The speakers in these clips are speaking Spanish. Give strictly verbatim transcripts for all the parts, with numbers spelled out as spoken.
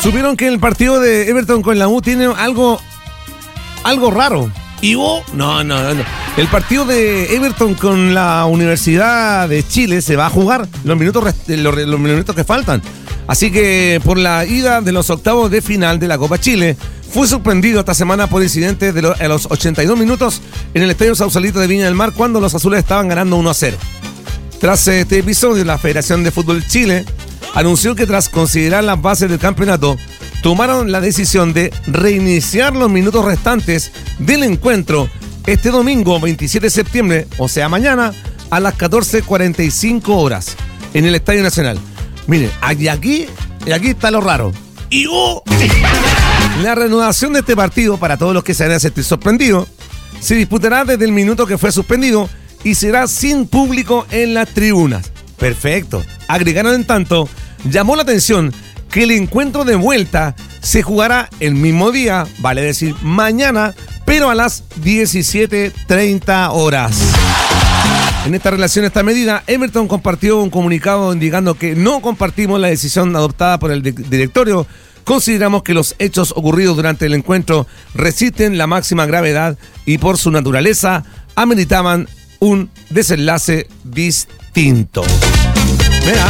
Supieron que el partido de Everton con la U tiene algo, algo raro. ¿Y U? No, no, no. El partido de Everton con la Universidad de Chile se va a jugar los minutos, rest- los, los minutos que faltan. Así que por la ida de los octavos de final de la Copa Chile, fue suspendido esta semana por incidentes de lo, a los ochenta y dos minutos en el Estadio Sausalito de Viña del Mar cuando los azules estaban ganando uno a cero. Tras este episodio, la Federación de Fútbol Chile anunció que tras considerar las bases del campeonato, tomaron la decisión de reiniciar los minutos restantes del encuentro este domingo veintisiete de septiembre, o sea mañana, a las catorce cuarenta y cinco horas en el Estadio Nacional. Miren, y aquí, y aquí está lo raro. Y oh, la reanudación de este partido, para todos los que se hayan sentido sorprendidos, se disputará desde el minuto que fue suspendido y será sin público en las tribunas. Perfecto. Agregaron en tanto, llamó la atención que el encuentro de vuelta se jugará el mismo día, vale decir mañana, pero a las diecisiete treinta horas. En esta relación, esta medida, Everton compartió un comunicado indicando que no compartimos la decisión adoptada por el di- directorio. Consideramos que los hechos ocurridos durante el encuentro resisten la máxima gravedad y por su naturaleza ameritaban un desenlace distinto. Mira.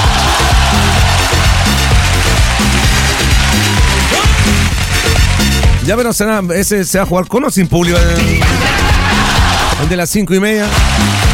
Ya pero será, ese se va a jugar con o sin público. El de las cinco y media.